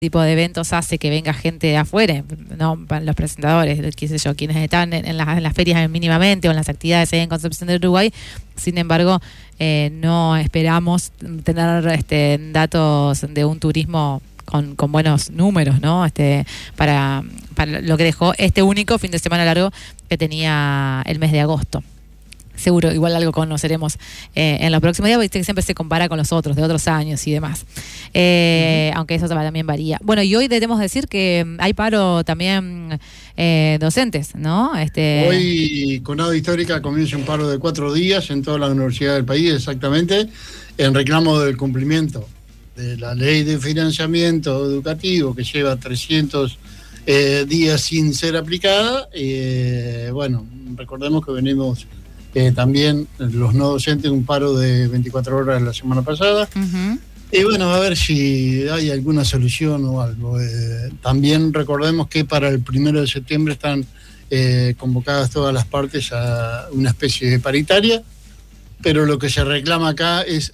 tipo de eventos hace que venga gente de afuera, no para los presentadores, qué sé yo, quienes están en las ferias mínimamente o en las actividades en Concepción del Uruguay. Sin embargo, no esperamos tener datos de un turismo con buenos números, ¿no? Para lo que dejó este único fin de semana largo que tenía el mes de agosto. Seguro, igual algo conoceremos en los próximos días, porque siempre se compara con los otros, de otros años y demás. Aunque eso también varía. Bueno, y hoy debemos decir que hay paro también docentes, ¿no? Hoy, Conado Histórica comienza un paro de 4 días en toda la universidad del país, exactamente, en reclamo del cumplimiento de la ley de financiamiento educativo, que lleva 300 días sin ser aplicada. Bueno, recordemos que venimos... también los no docentes, un paro de 24 horas la semana pasada. Y bueno, a ver si hay alguna solución o algo. También recordemos que para el 1 de septiembre están convocadas todas las partes a una especie de paritaria, pero lo que se reclama acá es,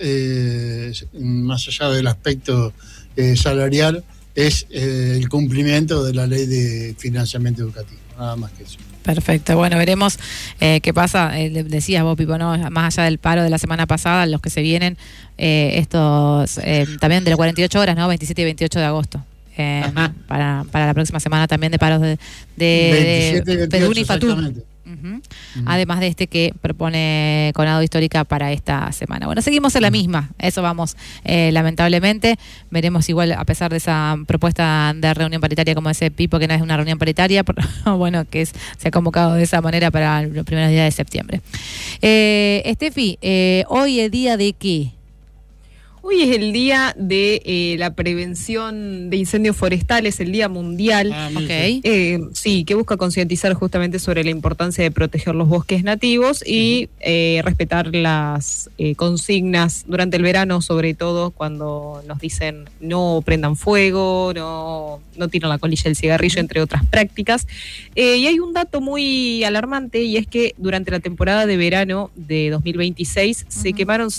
más allá del aspecto salarial, es el cumplimiento de la ley de financiamiento educativo, nada más que eso. Perfecto, bueno, veremos qué pasa. Decías vos, Pipo, ¿no? Más allá del paro de la semana pasada, los que se vienen, estos también de las 48 horas, ¿no? 27 y 28 de agosto. Para la próxima semana también de paros de 27 y 28, Perún y Fatum. exactamente. Además de que propone Conado Histórica para esta semana. Bueno, seguimos en la misma, eso vamos, lamentablemente. Veremos igual, a pesar de esa propuesta de reunión paritaria, como ese Pipo, que no es una reunión paritaria, pero bueno, que se ha convocado de esa manera para los primeros días de septiembre. Estefi, ¿hoy es día de qué? Hoy es el día de la prevención de incendios forestales, el Día Mundial. Okay. Sí, que busca concientizar justamente sobre la importancia de proteger los bosques nativos y respetar las consignas durante el verano, sobre todo cuando nos dicen no prendan fuego, no tiren la colilla del cigarrillo, entre otras prácticas. Y hay un dato muy alarmante, y es que durante la temporada de verano de 2026 se quemaron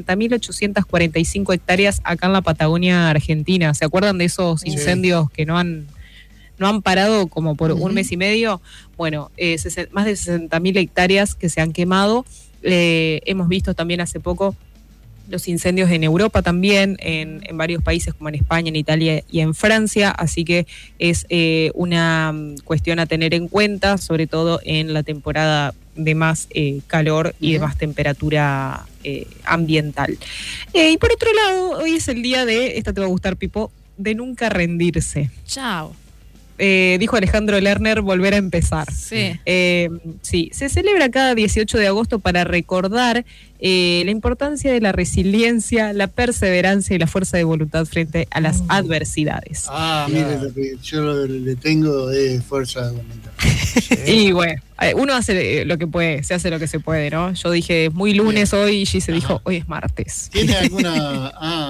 60.845 hectáreas acá en la Patagonia Argentina. ¿Se acuerdan de esos incendios que no han parado como por un mes y medio? Bueno, más de 60.000 hectáreas que se han quemado. Hemos visto también hace poco los incendios en Europa también, en varios países como en España, en Italia y en Francia, así que es una cuestión a tener en cuenta, sobre todo en la temporada de más calor y de más temperatura ambiental. Y por otro lado, hoy es el día de, esta te va a gustar, Pipo, de nunca rendirse. Chao. Dijo Alejandro Lerner, volver a empezar. Sí. Sí, se celebra cada 18 de agosto para recordar la importancia de la resiliencia, la perseverancia y la fuerza de voluntad frente a las adversidades. Mire, lo que yo le tengo es fuerza de voluntad. Y bueno, uno hace lo que puede, se hace lo que se puede, ¿no? Yo dije, muy lunes hoy, y Gise dijo, hoy es martes. ¿Tiene alguna...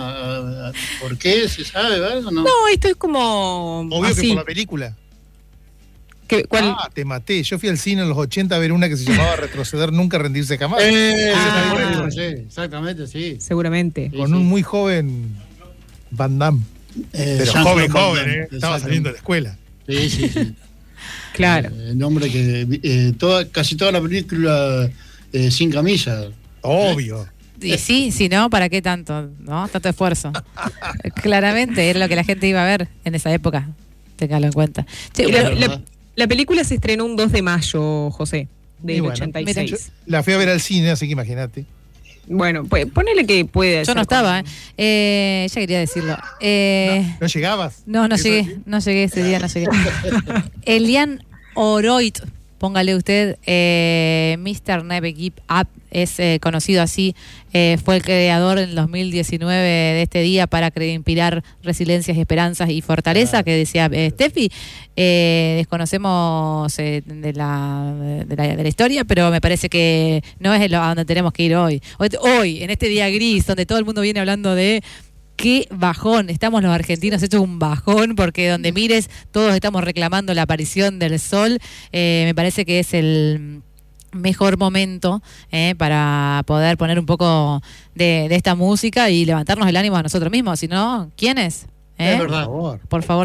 ¿por qué? ¿Se sabe algo? No, esto es como... Obvio así. que por la película. ¿Cuál? Te maté. Yo fui al cine en los 80 a ver una que se llamaba Retroceder, Nunca Rendirse Jamás. sí, exactamente, sí. Seguramente. Con un muy joven Van Damme. Pero joven, estaba saliendo de la escuela. Sí. Claro. El hombre que casi toda la película sin camisa. Obvio. Y sí, ¿no? ¿Para qué tanto? ¿No? Tanto esfuerzo. Claramente era lo que la gente iba a ver en esa época. Téngalo en cuenta. Che, la película se estrenó un 2 de mayo, José, del 86. Mira, la fui a ver al cine, así que imagínate. Bueno, pues ponele que puede. Yo no estaba, ya quería decirlo. ¿No llegabas? No llegué ese día, no llegué. Elian Oroit, póngale usted, Mr. Never Give Up, es conocido así, fue el creador en 2019 de este día para inspirar resiliencias, esperanzas y fortaleza, que decía Steffi. Desconocemos de la historia, pero me parece que no es a donde tenemos que ir hoy. Hoy, en este día gris, donde todo el mundo viene hablando de qué bajón, estamos los argentinos hechos un bajón, porque donde mires todos estamos reclamando la aparición del sol. Me parece que es el mejor momento para poder poner un poco de esta música y levantarnos el ánimo a nosotros mismos. Si no, ¿quiénes? Es verdad. Por favor.